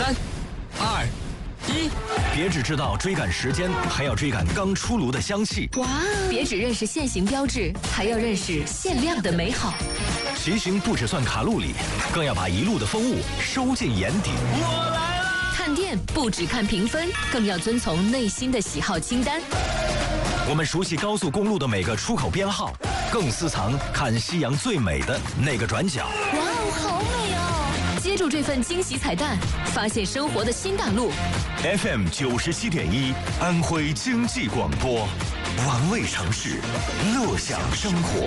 3、2、1， 别只知道追赶时间，还要追赶刚出炉的香气。 哇！别只认识现行标志，还要认识限量的美好。 骑行不只算卡路里，更要把一路的风物收进眼底。 我来了！ 看店不只看评分，更要遵从内心的喜好清单。 我们熟悉高速公路的每个出口编号，更私藏看夕阳最美的那个转角。 哇哦，好美哦！接住这份惊喜彩蛋，发现生活的新大陆。 FM 97.1，安徽经济广播，玩味城市，乐享生活。